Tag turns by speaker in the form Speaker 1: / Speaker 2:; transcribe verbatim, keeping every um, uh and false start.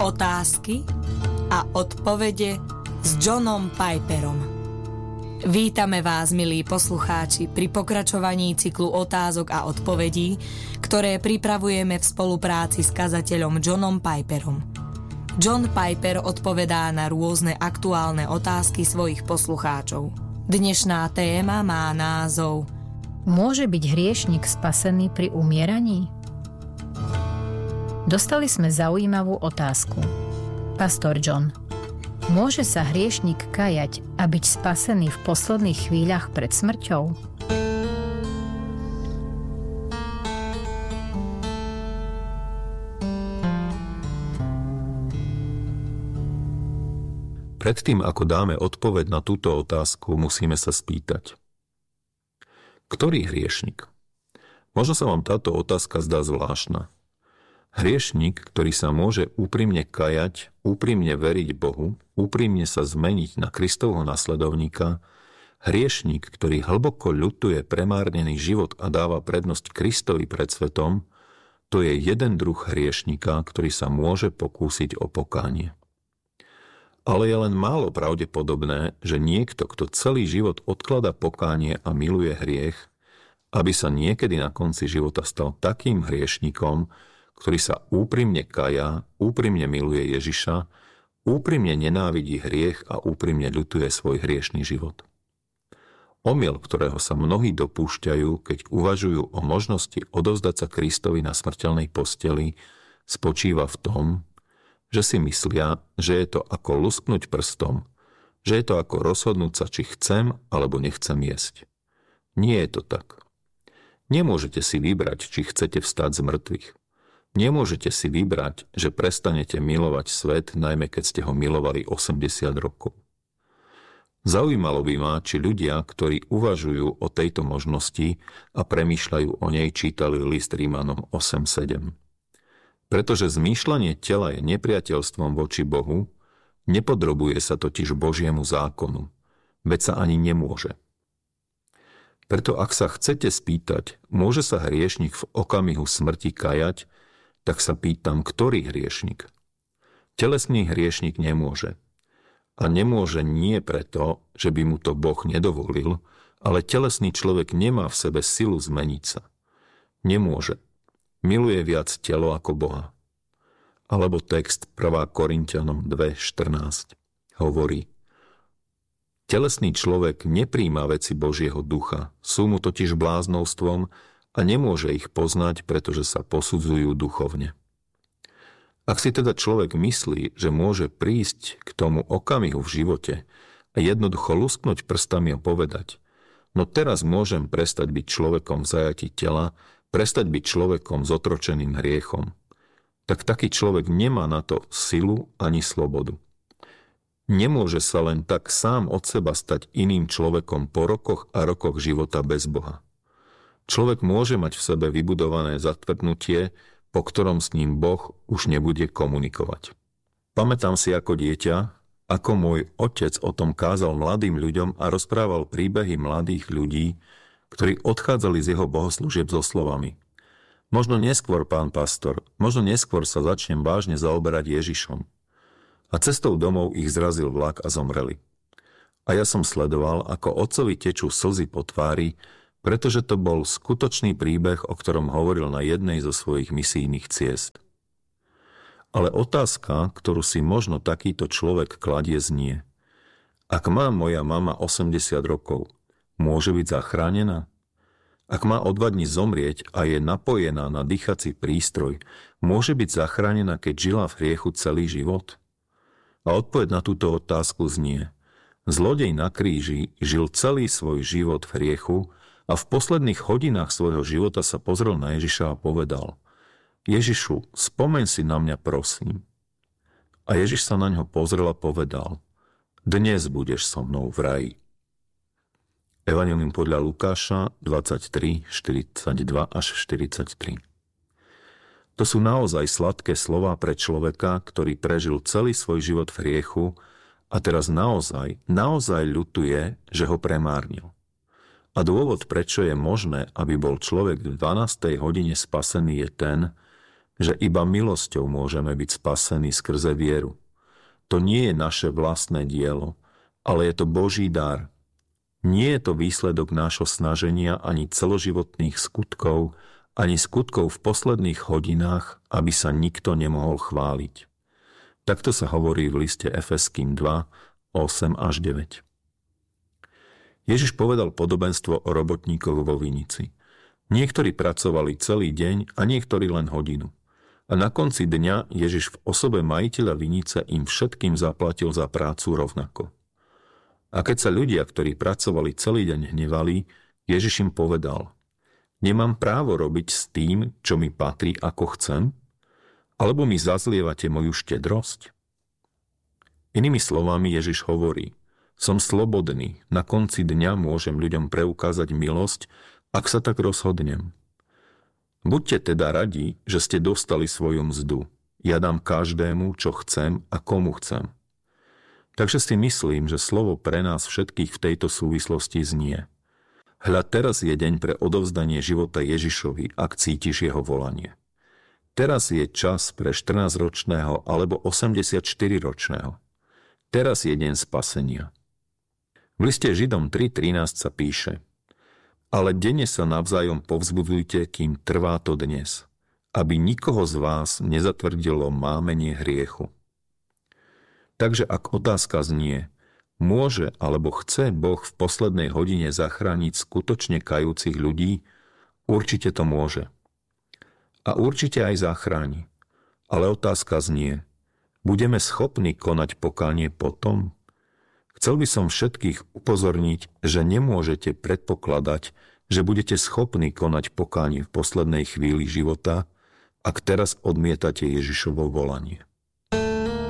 Speaker 1: Otázky a odpovede s Johnom Piperom. Vítame vás, milí poslucháči, pri pokračovaní cyklu otázok a odpovedí, ktoré pripravujeme v spolupráci s kazateľom Johnom Piperom. John Piper odpovedá na rôzne aktuálne otázky svojich poslucháčov. Dnešná téma má názov:
Speaker 2: Môže byť hriešnik spasený pri umieraní? Dostali sme zaujímavú otázku. Pastor John, môže sa hriešnik kajať a byť spasený v posledných chvíľach pred smrťou?
Speaker 3: Predtým, ako dáme odpoveď na túto otázku, musíme sa spýtať: ktorý hriešnik? Možno sa vám táto otázka zdá zvláštna. Hriešnik, ktorý sa môže úprimne kajať, úprimne veriť Bohu, úprimne sa zmeniť na Kristovho nasledovníka, hriešnik, ktorý hlboko ľutuje premárnený život a dáva prednosť Kristovi pred svetom, to je jeden druh hriešnika, ktorý sa môže pokúsiť o pokánie. Ale je len málo pravdepodobné, že niekto, kto celý život odkladá pokánie a miluje hriech, aby sa niekedy na konci života stal takým hriešnikom, ktorý sa úprimne kajá, úprimne miluje Ježiša, úprimne nenávidí hriech a úprimne ľutuje svoj hriešný život. Omyl, ktorého sa mnohí dopúšťajú, keď uvažujú o možnosti odovzdať sa Kristovi na smrteľnej posteli, spočíva v tom, že si myslia, že je to ako lusknúť prstom, že je to ako rozhodnúť sa, či chcem alebo nechcem jesť. Nie je to tak. Nemôžete si vybrať, či chcete vstať z mŕtvych. Nemôžete si vybrať, že prestanete milovať svet, najmä keď ste ho milovali osemdesiat rokov. Zaujímalo by ma, či ľudia, ktorí uvažujú o tejto možnosti a premýšľajú o nej, čítali list Rímanom osem sedem. Pretože zmýšľanie tela je nepriateľstvom voči Bohu, nepodrobuje sa totiž Božiemu zákonu, veď sa ani nemôže. Preto ak sa chcete spýtať, môže sa hriešnik v okamihu smrti kajať, tak sa pýtam, ktorý hriešnik? Telesný hriešnik nemôže. A nemôže nie preto, že by mu to Boh nedovolil, ale telesný človek nemá v sebe silu zmeniť sa. Nemôže. Miluje viac telo ako Boha. Alebo text prvá Korinťanom dva štrnásť hovorí: telesný človek nepríjma veci Božieho ducha, sú mu totiž bláznostvom a nemôže ich poznať, pretože sa posudzujú duchovne. Ak si teda človek myslí, že môže prísť k tomu okamihu v živote a jednoducho lusknúť prstami a povedať: no teraz môžem prestať byť človekom v zajatí tela, prestať byť človekom s otročeným hriechom, tak taký človek nemá na to silu ani slobodu. Nemôže sa len tak sám od seba stať iným človekom po rokoch a rokoch života bez Boha. Človek môže mať v sebe vybudované zatvrdnutie, po ktorom s ním Boh už nebude komunikovať. Pamätám si ako dieťa, ako môj otec o tom kázal mladým ľuďom a rozprával príbehy mladých ľudí, ktorí odchádzali z jeho bohoslúžieb so slovami: možno neskôr, pán pastor, možno neskôr sa začnem vážne zaoberať Ježišom. A cestou domov ich zrazil vlak a zomreli. A ja som sledoval, ako otcovi tečú slzy po tvári, pretože to bol skutočný príbeh, o ktorom hovoril na jednej zo svojich misijných ciest. Ale otázka, ktorú si možno takýto človek kladie, znie: ak má moja mama osemdesiat rokov, môže byť zachránená? Ak má o dva dni zomrieť a je napojená na dýchací prístroj, môže byť zachránená, keď žila v hriechu celý život? A odpoveď na túto otázku znie: zlodej na kríži žil celý svoj život v hriechu a v posledných hodinách svojho života sa pozrel na Ježiša a povedal: Ježišu, spomeň si na mňa, prosím. A Ježiš sa na ňo pozrel a povedal: dnes budeš so mnou v raji. Evanjelium podľa Lukáša dvadsaťtri, štyridsaťdva až štyridsaťtri. To sú naozaj sladké slová pre človeka, ktorý prežil celý svoj život v hriechu a teraz naozaj, naozaj ľutuje, že ho premárnil. A dôvod, prečo je možné, aby bol človek v dvanástej hodine spasený, je ten, že iba milosťou môžeme byť spasení skrze vieru. To nie je naše vlastné dielo, ale je to Boží dar. Nie je to výsledok nášho snaženia ani celoživotných skutkov, ani skutkov v posledných hodinách, aby sa nikto nemohol chváliť. Takto sa hovorí v liste Efeským dva, osem až deväť. Ježiš povedal podobenstvo o robotníkoch vo vinici. Niektorí pracovali celý deň a niektorí len hodinu. A na konci dňa Ježiš v osobe majiteľa vinice im všetkým zaplatil za prácu rovnako. A keď sa ľudia, ktorí pracovali celý deň hnevali, Ježiš im povedal: Nemám právo robiť s tým, čo mi patrí, ako chcem? Alebo mi zazlievate moju štedrosť? Inými slovami Ježiš hovorí: Som slobodný, na konci dňa môžem ľuďom preukázať milosť, ak sa tak rozhodnem. Buďte teda radi, že ste dostali svoju mzdu. Ja dám každému, čo chcem a komu chcem. Takže si myslím, že slovo pre nás všetkých v tejto súvislosti znie: Hľa, teraz je deň pre odovzdanie života Ježišovi, ak cítiš jeho volanie. Teraz je čas pre štrnásťročného alebo osemdesiatštyriročného. Teraz je deň spasenia. V liste Židom tri trinásť sa píše: Ale denne sa navzájom povzbudzujte, kým trvá to dnes, aby nikoho z vás nezatvrdilo mámenie hriechu. Takže ak otázka znie: Môže alebo chce Boh v poslednej hodine zachrániť skutočne kajúcich ľudí? Určite to môže. A určite aj zachráni. Ale otázka znie: Budeme schopní konať pokánie potom? Chcel by som všetkých upozorniť, že nemôžete predpokladať, že budete schopní konať pokánie v poslednej chvíli života, ak teraz odmietate Ježišovo volanie.